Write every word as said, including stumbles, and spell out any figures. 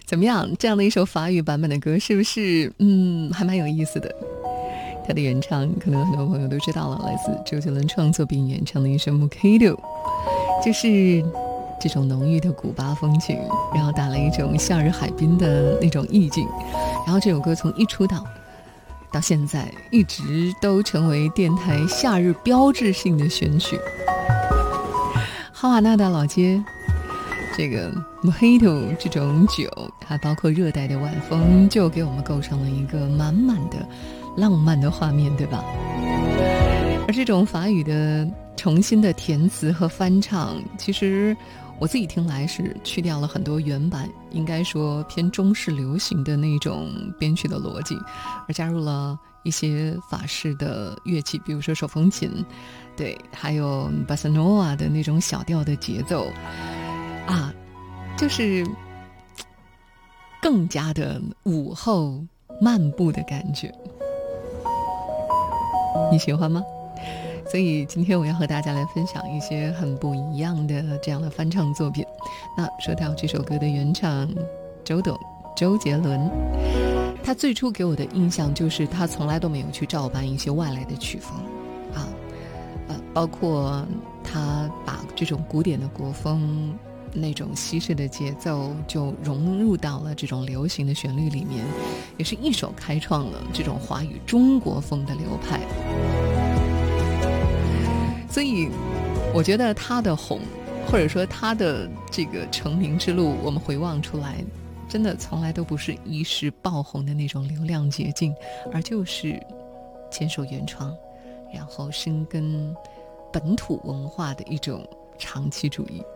怎么样？这样的一首法语版本的歌，是不是嗯还蛮有意思的？它的原唱可能很多朋友都知道了，来自周杰伦创作并演唱的一首《Mojito》，就是这种浓郁的古巴风情，然后打了一种夏日海滨的那种意境。然后这首歌从一出道到现在，一直都成为电台夏日标志性的选曲。哈瓦那达老街，这个 Mojito 这种酒，还包括热带的晚风，就给我们构成了一个满满的浪漫的画面，对吧？而这种法语的重新的填词和翻唱，其实我自己听来是去掉了很多原版应该说偏中式流行的那种编曲的逻辑，而加入了一些法式的乐器，比如说手风琴，对，还有巴塞诺瓦的那种小调的节奏啊，就是更加的午后漫步的感觉。你喜欢吗？所以今天我要和大家来分享一些很不一样的这样的翻唱作品。那说到这首歌的原唱周董周杰伦，他最初给我的印象就是他从来都没有去照搬一些外来的曲风啊，呃，包括他把这种古典的国风那种西式的节奏就融入到了这种流行的旋律里面，也是一手开创了这种华语中国风的流派。所以我觉得他的红，或者说他的这个成名之路，我们回望出来，真的从来都不是一时爆红的那种流量捷径，而就是坚守原创，然后深耕本土文化的一种长期主义。